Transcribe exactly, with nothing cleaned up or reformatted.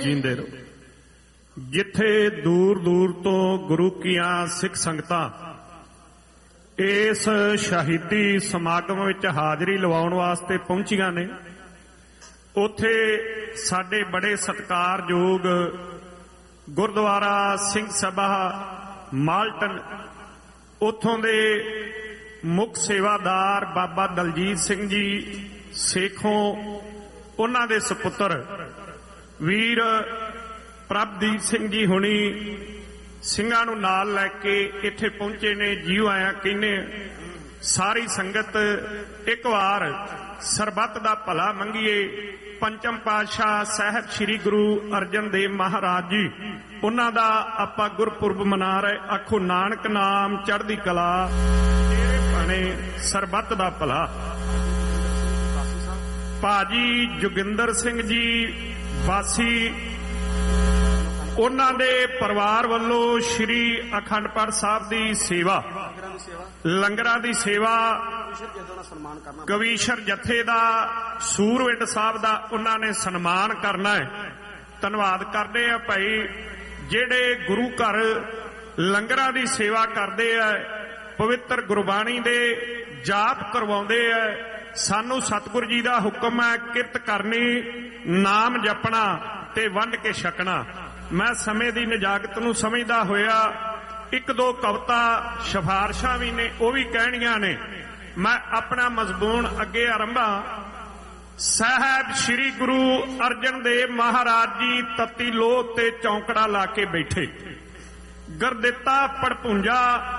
जींदे रहो। जिथे दूर दूर तो गुरु कियां सिख संगतां इस शहीदी समागम विच हाज़री लवाउण वास्ते पहुंचियां ने, उत्थे साडे बड़े सत्कारयोग गुरुद्वारा सिंह सभा माल्टन उत्थों दे मुख सेवादार बाबा दलजीत सिंह जी सेखों, उन्हां दे सपुत्र वीर प्रभदीप सिंह जी हुणी ਸਿੰਘਾਂ ਨੂੰ नाल लैके इत्थे पहुंचे ने। जीव आया कहने सारी संगत एक बार सरबत दा भला मंगीए। पंचम पातशाह साहब श्री गुरु अर्जन देव महाराज जी उन्हां दा आपां गुरपुरब मना रहे। आखो नानक नाम चढ़दी कला तेरे भाणे सरबत दा भला। भाजी जोगिंदर सिंह जी वासी उन्हां दे परिवार वल्लों श्री अखंड पाठ साहब दी सेवा, लंगरां दी सेवा, कवीशर जथे दा सूरविंड साहब दा उन्हां ने सन्मान करना है। धन्नवाद करदे आ भाई जेड़े गुरु घर लंगरां दी सेवा करदे आ, पवित्र गुरबाणी दे जाप करवाउंदे आ। सानू सतगुरु जी दा हुक्म है किरत करनी, नाम जपना ते वंड के छकना। मैं समय की निजागत नूं समझदा होया एक दो कविता सिफारिशां भी ने वो भी कहणियां ने। मैं अपना मजमून अगे आरंभा। साहब श्री गुरु अर्जन देव महाराज जी तत्ती लोह ते चौंकड़ा ला के बैठे, गरदिता पड़पुंजा